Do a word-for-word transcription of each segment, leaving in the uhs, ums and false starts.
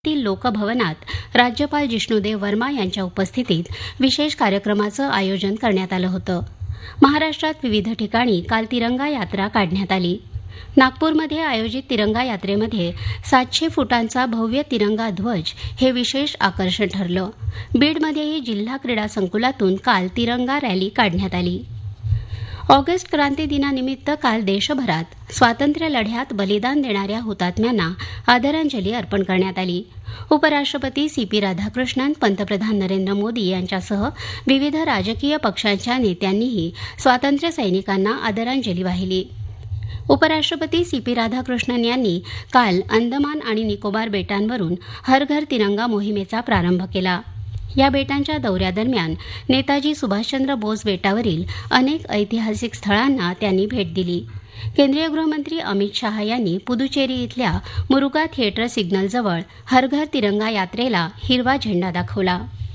तील लोकभवनात राज्यपाल जिष्णुदेव वर्मा यांच्या उपस्थितीत विशेष कार्यक्रमाचं आयोजन करण्यात आलं होतं. महाराष्ट्रात विविध ठिकाणी काल तिरंगा यात्रा काढण्यात आली. नागपूरमध्ये आयोजित तिरंगा यात्रेमध्ये सातशे फुटांचा भव्य तिरंगा ध्वज हे विशेष आकर्षण ठरलं. बीडमध्येही जिल्हा क्रीडा संकुलातून काल तिरंगा रॅली काढण्यात आली. ऑगस्ट क्रांती दिनानिमित्त काल देशभरात स्वातंत्र्य लढ्यात बलिदान देणाऱ्या हुतात्म्यांना आदरांजली अर्पण करण्यात आली. उपराष्ट्रपती सी पी राधाकृष्णन, पंतप्रधान नरेंद्र मोदी यांच्यासह विविध राजकीय पक्षांच्या नेत्यांनीही स्वातंत्र्य सैनिकांना आदरांजली वाहिली. उपराष्ट्रपती सी पी राधाकृष्णन यांनी काल अंदमान आणि निकोबार बेटांवरून हर घर तिरंगा मोहिमेचा प्रारंभ केला. या बेटांच्या दौऱ्यादरम्यान नेताजी सुभाषचंद्र बोस बेटावरील अनेक ऐतिहासिक स्थळांना त्यांनी भेट दिली. केंद्रीय गृहमंत्री अमित शहा यांनी पुदुचेरी इथल्या मुरुगा थिएटर सिग्नलजवळ हर घर तिरंगा यात्रेला हिरवा झेंडा दाखवला.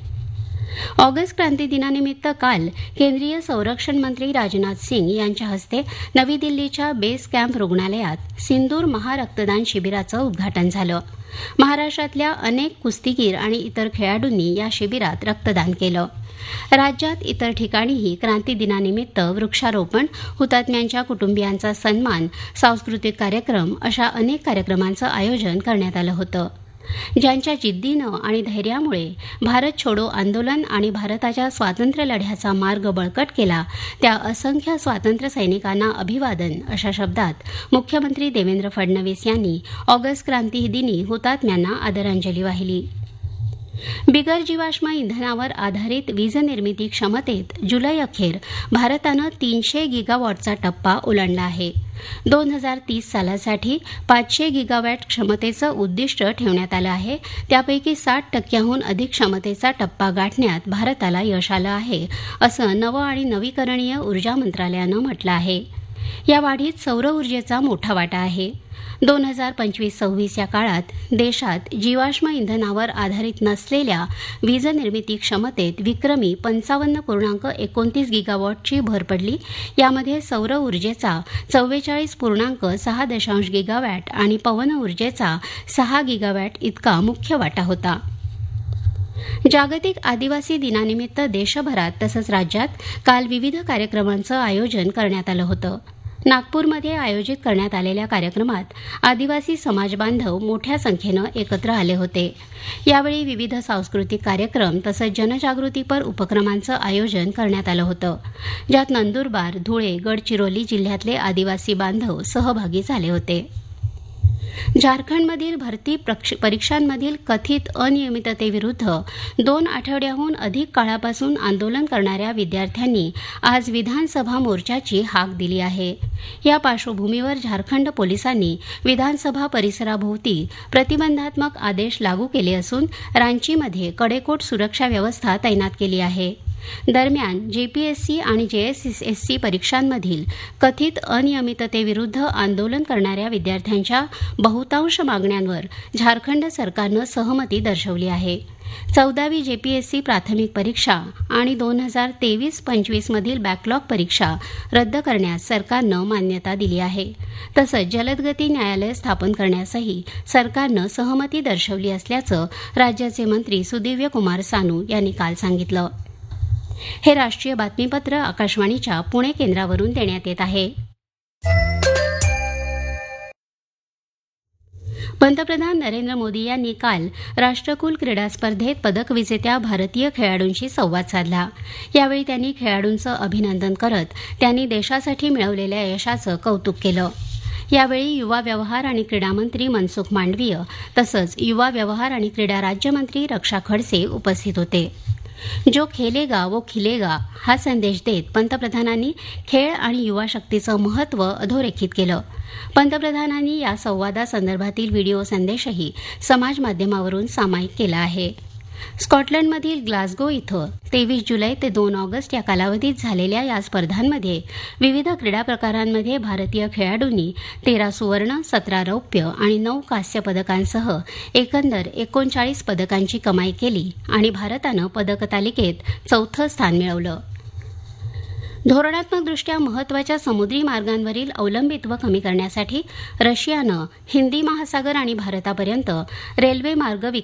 ऑगस्ट क्रांती दिनानिमित्त काल केंद्रीय संरक्षण मंत्री राजनाथ सिंग यांच्या हस्ते नवी दिल्लीच्या बेस कॅम्प रुग्णालयात सिंदूर महारक्तदान शिबिराचं उद्घाटन झालं. महाराष्ट्रातल्या अनेक कुस्तीगीर आणि इतर खेळाडूंनी या शिबिरात रक्तदान केलं. राज्यात इतर ठिकाणीही क्रांती दिनानिमित्त वृक्षारोपण, हुतात्म्यांच्या कुटुंबियांचा सन्मान, सांस्कृतिक कार्यक्रम अशा अनेक कार्यक्रमांचं आयोजन करण्यात आलं होतं. ज्यांच्या जिद्दीनं आणि धैर्यामुळे भारत छोडो आंदोलन आणि भारताच्या स्वातंत्र्य लढ्याचा मार्ग बळकट केला त्या असंख्य स्वातंत्र्य सैनिकांना अभिवादन अशा शब्दात मुख्यमंत्री देवेंद्र फडणवीस यांनी ऑगस्ट क्रांती दिनी हुतात्म्यांना आदरांजली वाहिली. बिगर जीवाश्म इंधनावर आधारित वीज निर्मिती क्षमतेत जुलै अखेर भारतानं तीनशे गिगावॉटचा टप्पा ओलांडला आहे. दोन हजार तीस सालासाठी पाचशे गिगावॅट क्षमतेचं उद्दिष्ट ठेवण्यात आलं आहे. त्यापैकी साठ टक्क्याहून अधिक क्षमतेचा टप्पा गाठण्यात भारताला यश आलं आहे, असं नव आणि नवीकरणीय ऊर्जा मंत्रालयानं म्हटलं आहे. या वाढीत सौर ऊर्जेचा मोठा वाटा आहे. दोन हजार पंचवीस सव्वीस या काळात देशात जीवाश्म इंधनावर आधारित नसलेल्या वीज निर्मिती क्षमतेत विक्रमी पंचावन्न पूर्णांक एकोणतीस गिगावॉटची भर पडली. यामध्ये सौर ऊर्जेचा चव्वेचाळीस पूर्णांक सहा दशांश गिगावॅट आणि पवन ऊर्जेचा सहा गिगावॅट इतका मुख्य वाटा होता. जागतिक आदिवासी दिनानिमित्त देशभरात तसंच राज्यात काल विविध कार्यक्रमांचं आयोजन करण्यात आलं होतं. नागपूरमध्ये आयोजित करण्यात आलेल्या कार्यक्रमात आदिवासी समाजबांधव मोठ्या संख्येनं एकत्र आले होते. यावेळी विविध सांस्कृतिक कार्यक्रम तसंच जनजागृतीपर उपक्रमांचं आयोजन करण्यात आलं होतं, ज्यात नंदुरबार, धुळे, गडचिरोली जिल्ह्यातले आदिवासी बांधव सहभागी झाले होते. झारखंडमधील भरती परीक्षांमधील कथित अनियमिततेविरुद्ध दोन आठवड्याहून अधिक काळापासून आंदोलन करणाऱ्या विद्यार्थ्यांनी आज विधानसभा मोर्चाची हाक दिली आहे. या पार्श्वभूमीवर झारखंड पोलिसांनी विधानसभा परिसराभोवती प्रतिबंधात्मक आदेश लागू केले असून रांचीमध्ये कडेकोट सुरक्षा व्यवस्था तैनात केली आहे. दरम्यान जेपीएससी आणि जेएसएससी परीक्षांमधील कथित अनियमिततेविरुद्ध आंदोलन करणाऱ्या विद्यार्थ्यांच्या बहुतांश मागण्यांवर झारखंड सरकारनं सहमती दर्शवली आहे. चौदावी जेपीएससी प्राथमिक परीक्षा आणि दोन हजार तेवीस पंचवीसमधील बॅकलॉग परीक्षा रद्द करण्यास सरकारनं मान्यता दिली आहे. तसंच जलदगती न्यायालय स्थापन करण्यासही सरकारनं सहमती दर्शवली असल्याचं राज्याचे मंत्री सुदिव्य कुमार सानू यांनी काल सांगितलं. हे राष्ट्रीय बातमीपत्र आकाशवाणीच्या पुणे केंद्रावरून देण्यात येत आहे. पंतप्रधान नरेंद्र मोदी यांनी काल राष्ट्रकुल क्रीडा स्पर्धेत पदक विजेत्या भारतीय खेळाडूंशी संवाद साधला. यावेळी त्यांनी खेळाडूंचं अभिनंदन करत त्यांनी देशासाठी मिळवलेल्या यशाचं कौतुक केलं. यावेळी युवा व्यवहार आणि क्रीडा मंत्री मनसुख मांडवीय तसंच युवा व्यवहार आणि क्रीडा राज्यमंत्री रक्षा खडसे उपस्थित होते. जो खेलेगा वो खिलेगा हा संदेश देत पंतप्रधानांनी खेळ आणि युवा शक्तीचं महत्त्व अधोरेखित केलं. पंतप्रधानांनी या संवादासंदर्भातील व्हिडिओ संदेशही समाजमाध्यमावरून सामायिक केला आहे. स्कॉटलंडमधील ग्लासगो इथं तेवीस जुलै ते दोन ऑगस्ट या कालावधीत झालेल्या या स्पर्धांमध्ये विविध क्रीडा प्रकारांमध्ये भारतीय खेळाडूंनी तेरा सुवर्ण, सतरा रौप्य आणि नऊ कांस्य पदकांसह एकंदर एकोणचाळीस पदकांची कमाई केली आणि भारतानं पदक तालिकेत चौथं स्थान मिळवलं. धोरणात्मकदृष्ट्या महत्त्वाच्या समुद्री मार्गांवरील अवलंबित्व कमी करण्यासाठी रशियानं हिंदी महासागर आणि भारतापर्यंत रेल्वे मार्ग